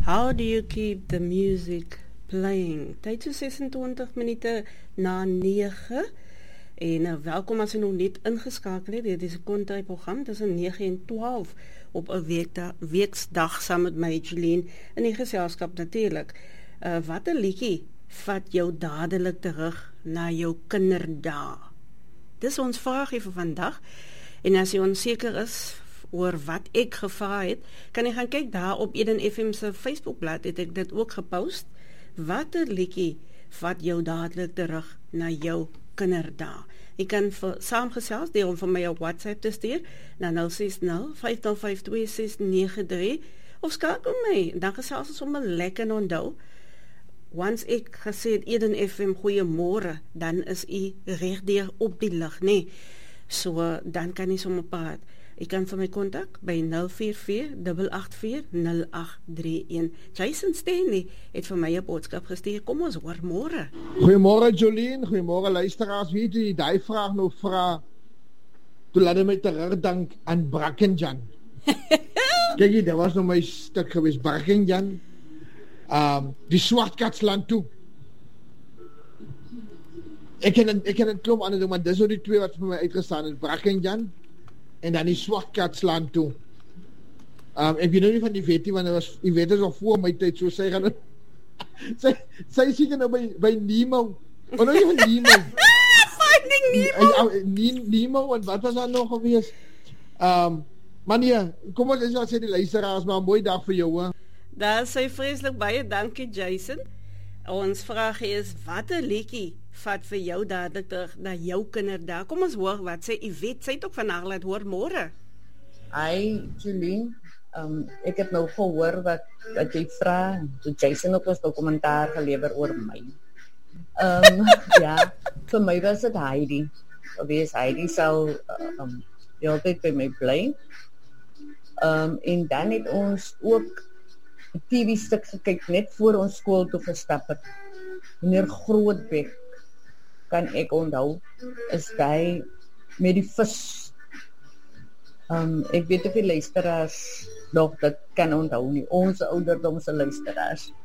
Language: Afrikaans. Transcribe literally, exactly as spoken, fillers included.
How do you keep the music playing? Tyd so ses en twintig minute na nege. En uh, welkom as jy nog net ingeskakel het. Dit is 'n kontraprogram tussen nege en twaalf op 'n weekdag, weksdag saam met my Jolene in die geselskap natuurlik. Uh, wat 'n liedjie vat jou dadelik terug na jou kinderdae? Dis ons vraagie vir vandag. En as jy onseker is oor wat ek gevra het, kan jy gaan kyk daar op Eden F M se Facebookblad, het ek dit ook gepost. Wat 'n liedjie vat jou dadelik terug na jou kinderdae? Jy kan vir, saamgesels deur om vir my op WhatsApp te stuur na nul ses nul, vyf nul vyf, twee ses nege drie of skakel my, dan gesels ons sommer lekker onthou. Once ek gesê het Eden F M goeiemôre, dan is u regdeur op die lug, nee. So dan kan jy sommer praat. Jy kan vir my kontak by nul vier vier, agt agt vier, nul agt drie een. Jason Stanley het vir my 'n boodskap gestuur. Kom ons hoor môre. Goeiemôre Jolene, goeiemôre luisteraars. Weet jy, daai vraag nou vra, toe laat my terugdink aan Brackenjan. Kyk jy, dit was nou my stuk gewees, Brackenjan. Um, die Swartkatsland toe. Ek ken ek ken 'n klomp ander ding, maar dis nou die twee wat vir my uitgestaan het, Brackenjan en dan die Swartkatsland toe. Um, ek weet nou nie van die wetie, want was, die weet is al voor my tyd, so sy gaan sy, sy sê nou by, by Nemo, maar nou nie van Nemo. Finding Nemo. Nemo, en wat was daar nog gewees? Um, maar nee, kom ons eens wat sê die luisteraars, maar 'n mooi dag vir jou, hoor. Daar sê vreeslik baie dankie Jason. Ons vraag is, wat 'n liedjie vat vir jou dadelik terug na jou kinderdae? Kom ons hoor wat sê Yvette, sy het ook vandag laat hoor môre. Hi Jolene, um, ek het nou gehoor wat, wat jy vra, toe Jason ook ons dokumentaar gelewer oor my. Um, ja, vir my was dit Heidi. Wees Heidi sal uh, um, die altyd by my bly. Um, en dan het ons ook T V-stuk gekyk net voor ons skool toe gestap het. Meneer Grootbek, kan ek onthou, is hy met die vis. Um, ek weet of die luisteraars nog dit kan onthou nie, ons ouderdomse luisteraars.